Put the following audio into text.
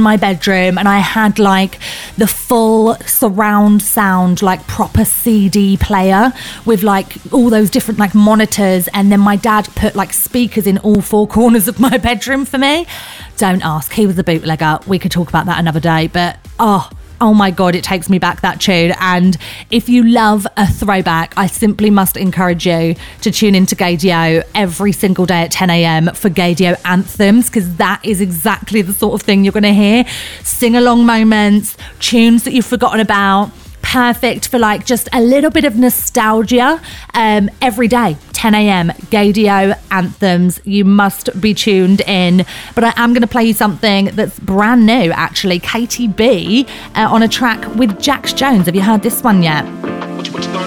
my bedroom and I had like the full surround sound, like proper CD player with like all those different like monitors, and then my dad put like speakers in all four corners of my bedroom for me. Don't ask, he was a bootlegger. We could talk about that another day, but oh my God, it takes me back, that tune. And if you love a throwback, I simply must encourage you to tune into Gaydio every single day at 10 a.m. for Gaydio anthems, because that is exactly the sort of thing you're going to hear. Sing-along moments, tunes that you've forgotten about. Perfect for like just a little bit of nostalgia. Every day, 10 a.m, Gaydio anthems. You must be tuned in. But I am going to play you something that's brand new, actually. Katie B on a track with Jax Jones. Have you heard this one yet?